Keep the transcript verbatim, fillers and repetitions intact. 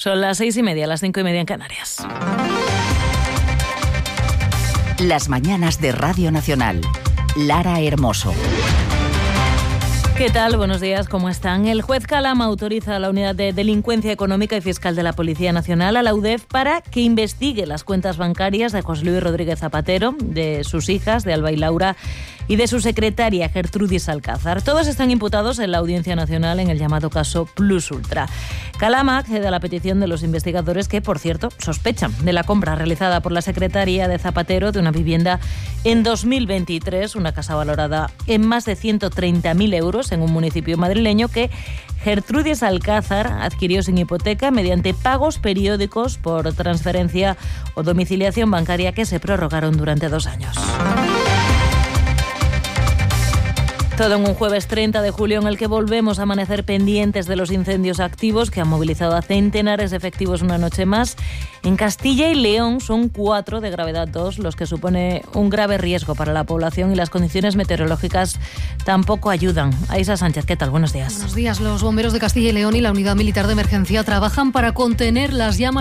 Son las seis y media, las cinco y media en Canarias. Las mañanas de Radio Nacional. Lara Hermoso. ¿Qué tal? Buenos días, ¿cómo están? El juez Calama autoriza a la Unidad de Delincuencia Económica y Fiscal de la Policía Nacional, a la U D E F, para que investigue las cuentas bancarias de José Luis Rodríguez Zapatero, de sus hijas, de Alba y Laura, y de su secretaria, Gertrudis Alcázar. Todos están imputados en la Audiencia Nacional en el llamado caso Plus Ultra. Calama accede a la petición de los investigadores que, por cierto, sospechan de la compra realizada por la secretaria de Zapatero de una vivienda en dos mil veintitrés, una casa valorada en más de ciento treinta mil euros en un municipio madrileño que Gertrudis Alcázar adquirió sin hipoteca mediante pagos periódicos por transferencia o domiciliación bancaria que se prorrogaron durante dos años. Todo en un jueves treinta de julio en el que volvemos a amanecer pendientes de los incendios activos que han movilizado a centenares de efectivos una noche más. En Castilla y León son cuatro de gravedad dos, los que supone un grave riesgo para la población, y las condiciones meteorológicas tampoco ayudan. Aisa Sánchez, ¿qué tal? Buenos días. Buenos días. Los bomberos de Castilla y León y la Unidad Militar de Emergencia trabajan para contener las llamas